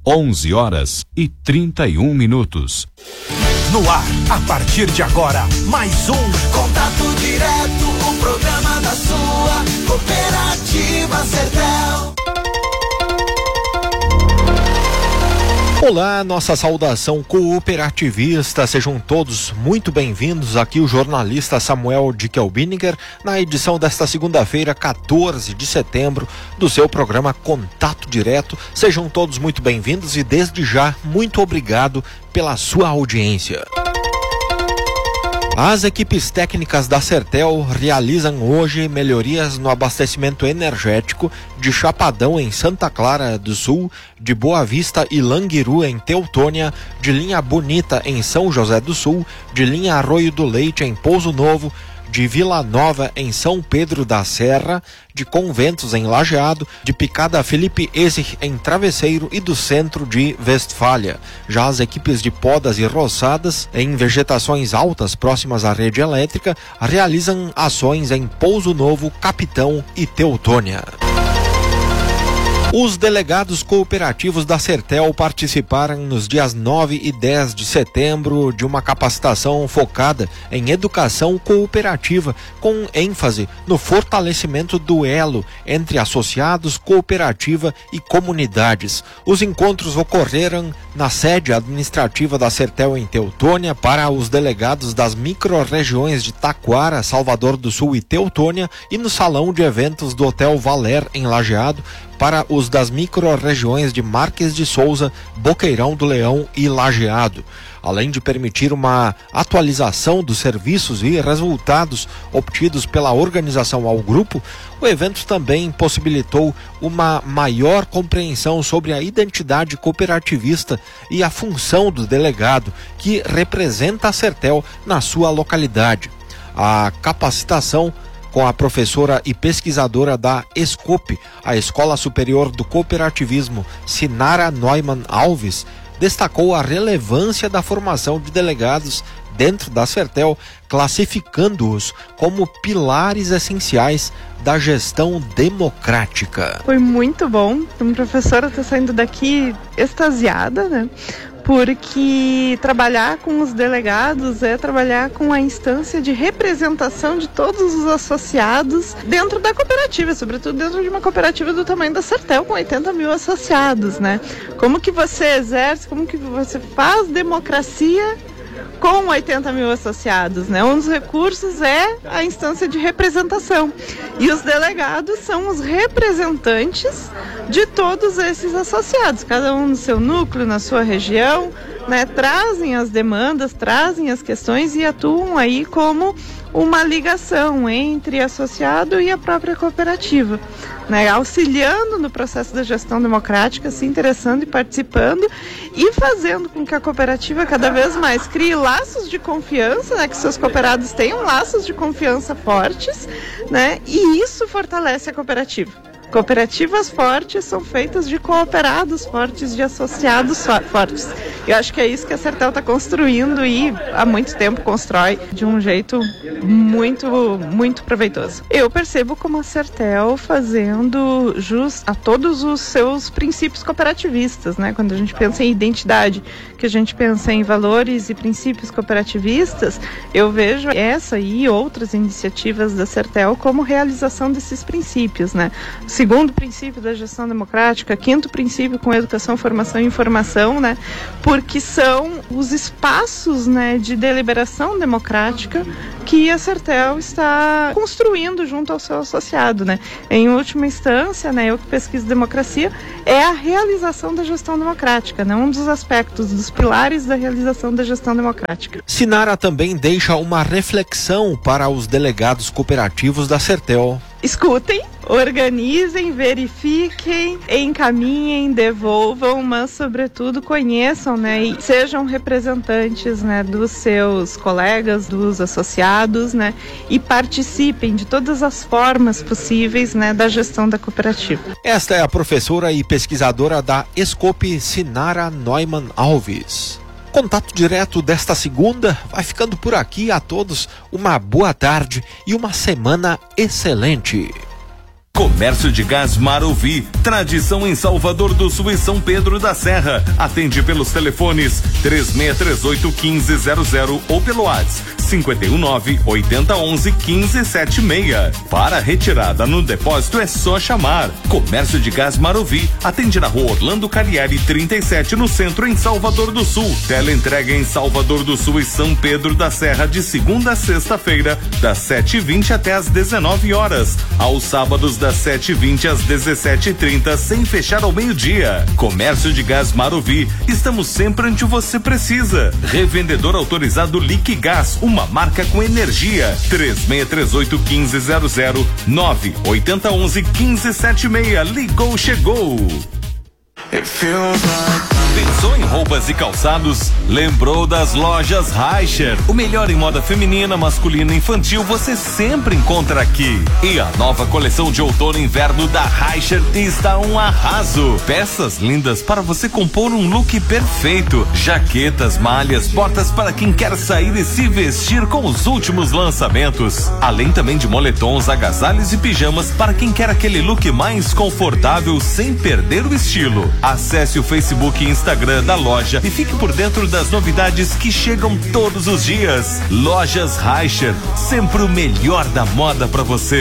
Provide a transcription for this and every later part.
11h31. No ar, a partir de agora, mais um Contato Direto, o programa da sua cooperativa Sertel. Olá, nossa saudação cooperativista, sejam todos muito bem-vindos. Aqui o jornalista Samuel Dickelbininger, na edição desta segunda-feira, 14 de setembro, do seu programa Contato Direto. Sejam todos muito bem-vindos e desde já, muito obrigado pela sua audiência. As equipes técnicas da Sertel realizam hoje melhorias no abastecimento energético de Chapadão em Santa Clara do Sul, de Boa Vista e Languiru em Teutônia, de Linha Bonita em São José do Sul, de Linha Arroio do Leite em Pouso Novo, de Vila Nova em São Pedro da Serra, de Conventos em Lajeado, de Picada Felipe Essig em Travesseiro e do centro de Westfália. Já as equipes de podas e roçadas em vegetações altas próximas à rede elétrica realizam ações em Pouso Novo, Capitão e Teutônia. Os delegados cooperativos da Sertel participaram nos dias 9 e 10 de setembro de uma capacitação focada em educação cooperativa, com ênfase no fortalecimento do elo entre associados, cooperativa e comunidades. Os encontros ocorreram na sede administrativa da Sertel em Teutônia para os delegados das micro-regiões de Taquara, Salvador do Sul e Teutônia, e no salão de eventos do Hotel Valer em Lajeado para os das micro-regiões de Marques de Souza, Boqueirão do Leão e Lajeado. Além de permitir uma atualização dos serviços e resultados obtidos pela organização ao grupo, o evento também possibilitou uma maior compreensão sobre a identidade cooperativista e a função do delegado, que representa a Sertel na sua localidade. A capacitação com a professora e pesquisadora da ESCOP, a Escola Superior do Cooperativismo, Sinara Neumann Alves, destacou a relevância da formação de delegados dentro da Sertel, classificando-os como pilares essenciais da gestão democrática. Foi muito bom. A professora está saindo daqui extasiada, né? Porque trabalhar com os delegados é trabalhar com a instância de representação de todos os associados dentro da cooperativa, sobretudo dentro de uma cooperativa do tamanho da Sertel, com 80 mil associados, né? Como que você exerce, como que você faz democracia com 80 mil associados, né? Um dos recursos é a instância de representação. E os delegados são os representantes de todos esses associados, cada um no seu núcleo, na sua região, né? Trazem as demandas, trazem as questões e atuam aí como uma ligação entre associado e a própria cooperativa, né? Auxiliando no processo da gestão democrática, se interessando e participando e fazendo com que a cooperativa cada vez mais crie laços de confiança, né? Que seus cooperados tenham laços de confiança fortes, né? E isso fortalece a cooperativa. Cooperativas fortes são feitas de cooperados fortes, de associados fortes. Eu acho que é isso que a Sertel está construindo e há muito tempo constrói de um jeito muito proveitoso. Eu percebo como a Sertel fazendo jus a todos os seus princípios cooperativistas, né? Quando a gente pensa em identidade, que a gente pensa em valores e princípios cooperativistas, eu vejo essa e outras iniciativas da Sertel como realização desses princípios, né? Segundo princípio da gestão democrática, quinto princípio com educação, formação e informação, né? Porque são os espaços, né, de deliberação democrática que a Sertel está construindo junto ao seu associado, né? Em última instância, né, eu que pesquiso democracia, é a realização da gestão democrática, né? Um dos aspectos, dos pilares da realização da gestão democrática. Sinara também deixa uma reflexão para os delegados cooperativos da Sertel. Escutem, organizem, verifiquem, encaminhem, devolvam, mas sobretudo conheçam, né, e sejam representantes, né, dos seus colegas, dos associados, né, e participem de todas as formas possíveis, né, da gestão da cooperativa. Esta é a professora e pesquisadora da ESCOP, Sinara Neumann Alves. Contato Direto desta segunda vai ficando por aqui. A todos uma boa tarde e uma semana excelente. Comércio de Gás Marovi, tradição em Salvador do Sul e São Pedro da Serra. Atende pelos telefones 3638-1500 ou pelo WhatsApp 519-8011-1576. Para retirada no depósito é só chamar. Comércio de Gás Marovi, atende na rua Orlando Carieri 37 no centro em Salvador do Sul. Teleentrega em Salvador do Sul e São Pedro da Serra de segunda a sexta-feira, das 7h20 até as 19 horas. Aos sábados das 7h20 às 17h30, sem fechar ao meio-dia. Comércio de Gás Marovi, estamos sempre onde você precisa. Revendedor autorizado Liquigás, uma marca com energia. 3638-1500, 98011-1576. Ligou, chegou. Pensou em roupas e calçados? Lembrou das lojas Reicher. O melhor em moda feminina, masculina e infantil você sempre encontra aqui. E a nova coleção de outono e inverno da Reicher está um arraso. Peças lindas para você compor um look perfeito. Jaquetas, malhas, botas para quem quer sair e se vestir com os últimos lançamentos. Além também de moletons, agasalhos e pijamas para quem quer aquele look mais confortável sem perder o estilo. Acesse o Facebook e Instagram da loja e fique por dentro das novidades que chegam todos os dias. Lojas Reicher, sempre o melhor da moda para você.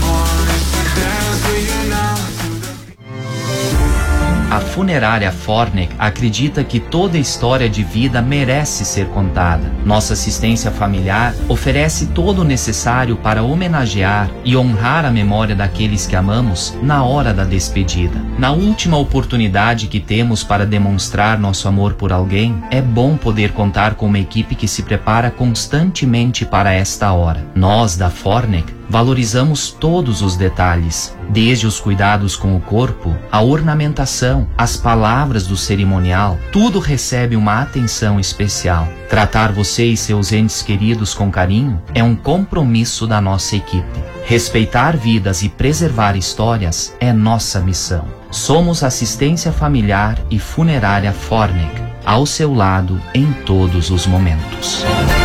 A funerária Fornec acredita que toda história de vida merece ser contada. Nossa assistência familiar oferece todo o necessário para homenagear e honrar a memória daqueles que amamos na hora da despedida. Na última oportunidade que temos para demonstrar nosso amor por alguém, é bom poder contar com uma equipe que se prepara constantemente para esta hora. Nós, da Fornec, valorizamos todos os detalhes, desde os cuidados com o corpo, a ornamentação, as palavras do cerimonial, tudo recebe uma atenção especial. Tratar você e seus entes queridos com carinho é um compromisso da nossa equipe. Respeitar vidas e preservar histórias é nossa missão. Somos Assistência Familiar e Funerária Fornec, ao seu lado em todos os momentos.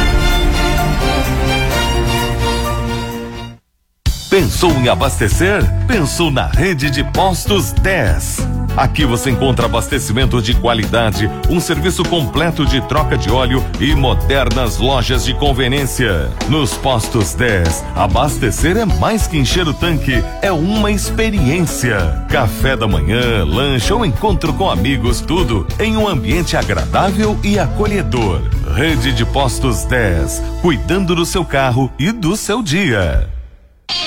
Pensou em abastecer? Pensou na Rede de Postos 10. Aqui você encontra abastecimento de qualidade, um serviço completo de troca de óleo e modernas lojas de conveniência. Nos Postos 10, abastecer é mais que encher o tanque, é uma experiência. Café da manhã, lanche ou encontro com amigos, tudo em um ambiente agradável e acolhedor. Rede de Postos 10, cuidando do seu carro e do seu dia.